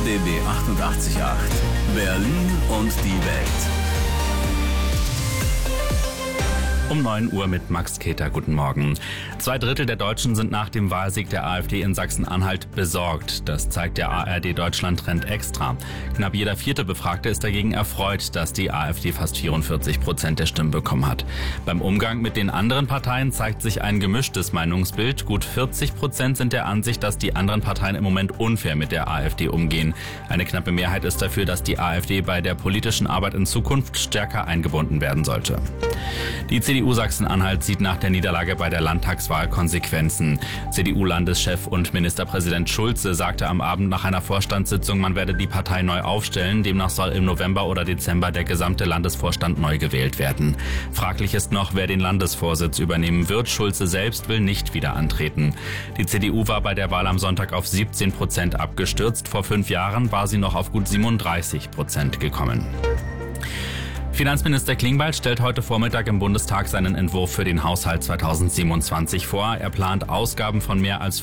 RBB 88.8 Berlin und die Welt. Um 9 Uhr mit Max Keter. Guten Morgen. 2/3 der Deutschen sind nach dem Wahlsieg der AfD in Sachsen-Anhalt besorgt. Das zeigt der ARD-Deutschland-Trend extra. Knapp jeder vierte Befragte ist dagegen erfreut, dass die AfD fast 44% der Stimmen bekommen hat. Beim Umgang mit den anderen Parteien zeigt sich ein gemischtes Meinungsbild. Gut 40% sind der Ansicht, dass die anderen Parteien im Moment unfair mit der AfD umgehen. Eine knappe Mehrheit ist dafür, dass die AfD bei der politischen Arbeit in Zukunft stärker eingebunden werden sollte. Die CDU Sachsen-Anhalt sieht nach der Niederlage bei der Landtagswahl Konsequenzen. CDU-Landeschef und Ministerpräsident Schulze sagte am Abend nach einer Vorstandssitzung, man werde die Partei neu aufstellen. Demnach soll im November oder Dezember der gesamte Landesvorstand neu gewählt werden. Fraglich ist noch, wer den Landesvorsitz übernehmen wird. Schulze selbst will nicht wieder antreten. Die CDU war bei der Wahl am Sonntag auf 17% abgestürzt. Vor 5 Jahren war sie noch auf gut 37% gekommen. Finanzminister Klingbeil stellt heute Vormittag im Bundestag seinen Entwurf für den Haushalt 2027 vor. Er plant Ausgaben von mehr als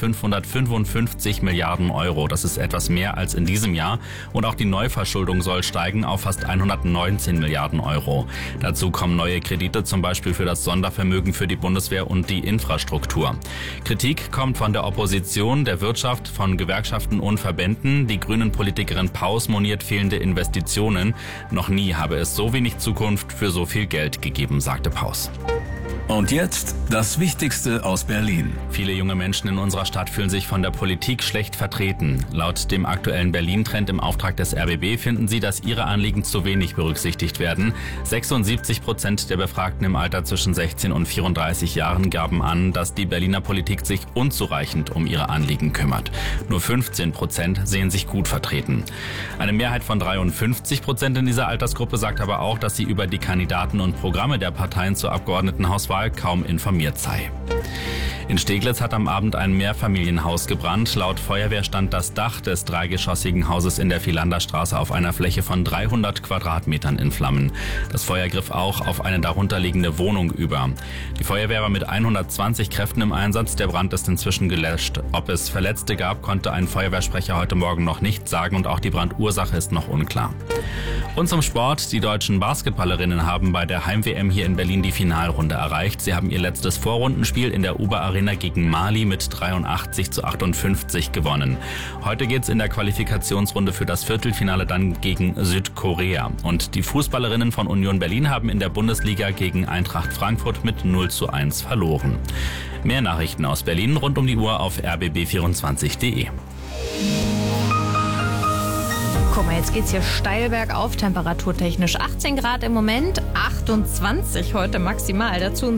555 Milliarden Euro. Das ist etwas mehr als in diesem Jahr. Und auch die Neuverschuldung soll steigen auf fast 119 Milliarden Euro. Dazu kommen neue Kredite, zum Beispiel für das Sondervermögen für die Bundeswehr und die Infrastruktur. Kritik kommt von der Opposition, der Wirtschaft, von Gewerkschaften und Verbänden. Die Grünen-Politikerin Paus moniert fehlende Investitionen. Noch nie habe es so wenig Zukunft für so viel Geld gegeben, sagte Paus. Und jetzt das Wichtigste aus Berlin. Viele junge Menschen in unserer Stadt fühlen sich von der Politik schlecht vertreten. Laut dem aktuellen Berlin-Trend im Auftrag des RBB finden sie, dass ihre Anliegen zu wenig berücksichtigt werden. 76% der Befragten im Alter zwischen 16 und 34 Jahren gaben an, dass die Berliner Politik sich unzureichend um ihre Anliegen kümmert. Nur 15% sehen sich gut vertreten. Eine Mehrheit von 53% in dieser Altersgruppe sagt aber auch, dass sie über die Kandidaten und Programme der Parteien zur Abgeordnetenhauswahl kaum informiert sei. In Steglitz hat am Abend ein Mehrfamilienhaus gebrannt. Laut Feuerwehr stand das Dach des dreigeschossigen Hauses in der Philanderstraße auf einer Fläche von 300 Quadratmetern in Flammen. Das Feuer griff auch auf eine darunterliegende Wohnung über. Die Feuerwehr war mit 120 Kräften im Einsatz. Der Brand ist inzwischen gelöscht. Ob es Verletzte gab, konnte ein Feuerwehrsprecher heute Morgen noch nicht sagen und auch die Brandursache ist noch unklar. Und zum Sport. Die deutschen Basketballerinnen haben bei der Heim-WM hier in Berlin die Finalrunde erreicht. Sie haben ihr letztes Vorrundenspiel in der Uber-Arena gegen Mali mit 83-58 gewonnen. Heute geht's in der Qualifikationsrunde für das Viertelfinale dann gegen Südkorea. Und die Fußballerinnen von Union Berlin haben in der Bundesliga gegen Eintracht Frankfurt mit 0:1 verloren. Mehr Nachrichten aus Berlin rund um die Uhr auf rbb24.de. Guck mal, jetzt geht's hier steil bergauf, temperaturtechnisch 18 Grad im Moment, 28 heute maximal. Dazu